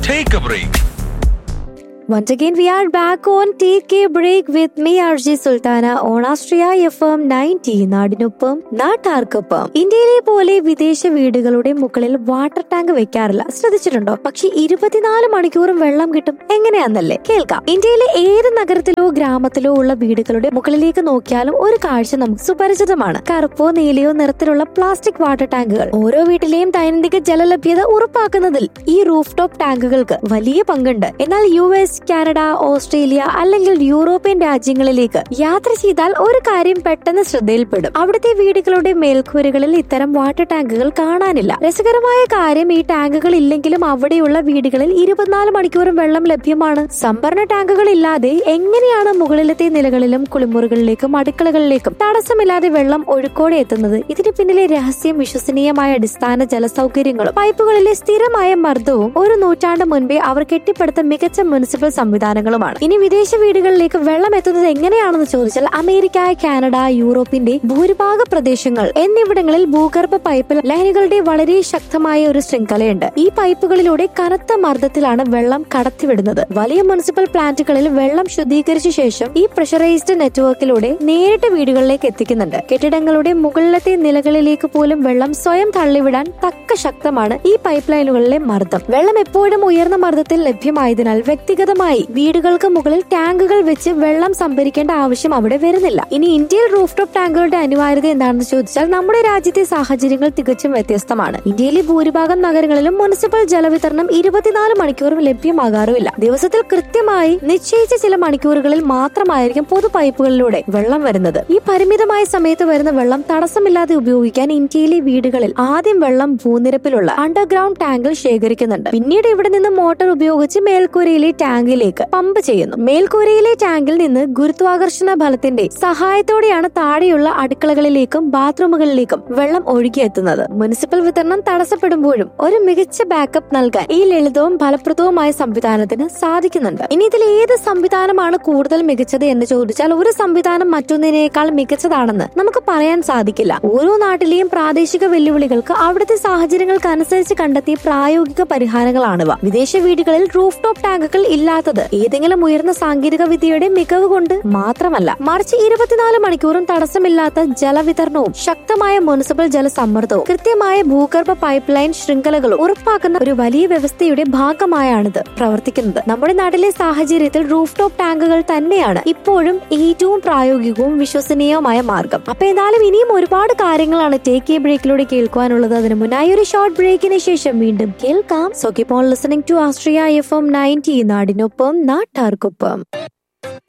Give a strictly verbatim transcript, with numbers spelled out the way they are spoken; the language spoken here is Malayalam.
Take a break. Once again, we are back on Take a Break with me, R J Sultana, on Austria F M ninety. നാടിനൊപ്പം നാട്ടാർക്കൊപ്പം. ഇന്ത്യയിലെ പോലെ വിദേശ വീടുകളുടെ മുകളിൽ വാട്ടർ ടാങ്ക് വെക്കാറില്ല, ശ്രദ്ധിച്ചിട്ടുണ്ടോ? പക്ഷെ ഇരുപത്തിനാല് മണിക്കൂറും വെള്ളം കിട്ടും. എങ്ങനെയാന്നല്ലേ? കേൾക്കാം. ഇന്ത്യയിലെ ഏത് നഗരത്തിലോ ഗ്രാമത്തിലോ ഉള്ള വീടുകളുടെ മുകളിലേക്ക് നോക്കിയാലും ഒരു കാഴ്ച നമുക്ക് സുപരിചിതമാണ്. കറുപ്പോ നീലയോ നിറത്തിലുള്ള പ്ലാസ്റ്റിക് വാട്ടർ ടാങ്കുകൾ. ഓരോ വീട്ടിലെയും ദൈനംദിന ജലലഭ്യത ഉറപ്പാക്കുന്നതിൽ ഈ റൂഫ് ടോപ്പ് ടാങ്കുകൾക്ക് വലിയ പങ്കുണ്ട്. എന്നാൽ യു എസ്, കാനഡ, ഓസ്ട്രേലിയ അല്ലെങ്കിൽ യൂറോപ്യൻ രാജ്യങ്ങളിലേക്ക് യാത്ര ചെയ്താൽ ഒരു കാര്യം പെട്ടെന്ന് ശ്രദ്ധയിൽപ്പെടും. അവിടുത്തെ വീടുകളുടെ മേൽക്കൂരകളിൽ ഇത്തരം വാട്ടർ ടാങ്കുകൾ കാണാനില്ല. രസകരമായ കാര്യം, ഈ ടാങ്കുകൾ ഇല്ലെങ്കിലും അവിടെയുള്ള വീടുകളിൽ ഇരുപത്തിനാല് മണിക്കൂറും വെള്ളം ലഭ്യമാണ്. സംഭരണ ടാങ്കുകൾ ഇല്ലാതെ എങ്ങനെയാണ് മുകളിലത്തെ നിലകളിലും കുളിമുറികളിലേക്കും അടുക്കളകളിലേക്കും തടസ്സമില്ലാതെ വെള്ളം ഒഴുക്കോടെ എത്തുന്നത്? ഇതിന് പിന്നിലെ രഹസ്യം വിശ്വസനീയമായ അടിസ്ഥാന ജലസൗകര്യങ്ങളും പൈപ്പുകളിലെ സ്ഥിരമായ മർദ്ദവും ഒരു നൂറ്റാണ്ട് മുൻപേ അവർ കെട്ടിപ്പടുത്ത മികച്ച മുനിസിപ്പൽ സംവിധാനങ്ങളുമാണ്. ഇനി വിദേശ വീടുകളിലേക്ക് വെള്ളം എത്തുന്നത് എങ്ങനെയാണെന്ന് ചോദിച്ചാൽ അമേരിക്ക, കാനഡ, യൂറോപ്പിന്റെ ഭൂരിഭാഗ പ്രദേശങ്ങൾ എന്നിവിടങ്ങളിൽ ഭൂഗർഭ പൈപ്പ് ലൈനുകളുടെ വളരെ ശക്തമായ ഒരു ശൃംഖലയുണ്ട്. ഈ പൈപ്പുകളിലൂടെ കനത്ത മർദ്ദത്തിലാണ് വെള്ളം കടത്തിവിടുന്നത്. വലിയ മുനിസിപ്പൽ പ്ലാന്റുകളിൽ വെള്ളം ശുദ്ധീകരിച്ച ശേഷം ഈ പ്രഷറൈസ്ഡ് നെറ്റ്വർക്കിലൂടെ നേരിട്ട് വീടുകളിലേക്ക് എത്തിക്കുന്നുണ്ട്. കെട്ടിടങ്ങളുടെ മുകളിലത്തെ നിലകളിലേക്ക് പോലും വെള്ളം സ്വയം തള്ളിവിടാൻ തക്ക ശക്തമാണ് ഈ പൈപ്പ് ലൈനുകളിലെ മർദ്ദം. വെള്ളം എപ്പോഴും ഉയർന്ന മർദ്ദത്തിൽ ലഭ്യമായതിനാൽ വ്യക്തിഗത വീടുകൾക്ക് മുകളിൽ ടാങ്കുകൾ വെച്ച് വെള്ളം സംഭരിക്കേണ്ട ആവശ്യം അവിടെ വരുന്നില്ല. ഇനി ഇന്ത്യയിൽ റൂഫ് ടോപ്പ് ടാങ്കുകളുടെ അനിവാര്യത എന്താണെന്ന് ചോദിച്ചാൽ നമ്മുടെ രാജ്യത്തെ സാഹചര്യങ്ങൾ തികച്ചും വ്യത്യസ്തമാണ്. ഇന്ത്യയിലെ ഭൂരിഭാഗം നഗരങ്ങളിലും മുനിസിപ്പൽ ജലവിതരണം ഇരുപത്തിനാല് മണിക്കൂറും ലഭ്യമാകാറുമില്ല. ദിവസത്തിൽ കൃത്യമായി നിശ്ചയിച്ച ചില മണിക്കൂറുകളിൽ മാത്രമായിരിക്കും പൊതു പൈപ്പുകളിലൂടെ വെള്ളം വരുന്നത്. ഈ പരിമിതമായ സമയത്ത് വരുന്ന വെള്ളം തടസ്സമില്ലാതെ ഉപയോഗിക്കാൻ ഇന്ത്യയിലെ വീടുകളിൽ ആദ്യം വെള്ളം ഭൂനിരപ്പിലുള്ള അണ്ടർഗ്രൗണ്ട് ടാങ്കിൽ ശേഖരിക്കുന്നുണ്ട്. പിന്നീട് ഇവിടെ നിന്ന് മോട്ടോർ ഉപയോഗിച്ച് മേൽക്കൂരയിലെ ടാങ്കിലേക്ക് പമ്പ് ചെയ്യുന്നു. മേൽക്കൂരയിലെ ടാങ്കിൽ നിന്ന് ഗുരുത്വാകർഷണ ബലത്തിന്റെ സഹായത്തോടെയാണ് താഴെയുള്ള അടുക്കളകളിലേക്കും ബാത്റൂമുകളിലേക്കും വെള്ളം ഒഴുകിയെത്തുന്നത്. മുനിസിപ്പൽ വിതരണം തടസ്സപ്പെടുമ്പോഴും ഒരു മികച്ച ബാക്കപ്പ് നൽകാൻ ഈ ലളിതവും ഫലപ്രദവുമായ സംവിധാനത്തിന് സാധിക്കുന്നുണ്ട്. ഇനി ഇതിൽ ഏത് സംവിധാനമാണ് കൂടുതൽ മികച്ചത് എന്ന് ചോദിച്ചാൽ ഒരു സംവിധാനം മറ്റൊന്നിനേക്കാൾ മികച്ചതാണെന്ന് നമുക്ക് പറയാൻ സാധിക്കില്ല. ഓരോ നാട്ടിലെയും പ്രാദേശിക വെല്ലുവിളികൾക്ക് അവിടുത്തെ സാഹചര്യങ്ങൾക്ക് അനുസരിച്ച് കണ്ടെത്തിയ പ്രായോഗിക പരിഹാരങ്ങളാണിവ. വിദേശ വീടുകളിൽ റൂഫ് ടോപ്പ് ടാങ്കുകൾ ഇല്ലാത്തത് ഏതെങ്കിലും ഉയർന്ന സാങ്കേതിക വിദ്യയുടെ മികവ് കൊണ്ട് മാത്രമല്ല, മറിച്ച് ഇരുപത്തിനാല് മണിക്കൂറും തടസ്സമില്ലാത്ത ജലവിതരണവും ശക്തമായ മുനിസിപ്പൽ ജലസമ്മർദ്ദവും കൃത്യമായ ഭൂഗർഭ പൈപ്പ് ലൈൻ ശൃംഖലകളും ഉറപ്പാക്കുന്ന ഒരു വലിയ വ്യവസ്ഥയുടെ ഭാഗമായാണിത് പ്രവർത്തിക്കുന്നത്. നമ്മുടെ നാട്ടിലെ സാഹചര്യത്തിൽ റൂഫ് ടോപ്പ് ടാങ്കുകൾ തന്നെയാണ് ഇപ്പോഴും ഏറ്റവും പ്രായോഗികവും വിശ്വസനീയവുമായ മാർഗം. അപ്പൊ എന്തായാലും ഇനിയും ഒരുപാട് കാര്യങ്ങളാണ് ടേക്ക് എ ബ്രേക്കിലൂടെ കേൾക്കുവാനുള്ളത്. അതിന് മുന്നായി ഒരു ഷോർട്ട് ബ്രേക്കിന് ശേഷം വീണ്ടും കേൾക്കാം. So keep on listening to Austria F M ninety. നാടിനൊപ്പം നാട്ടാർക്കൊപ്പം.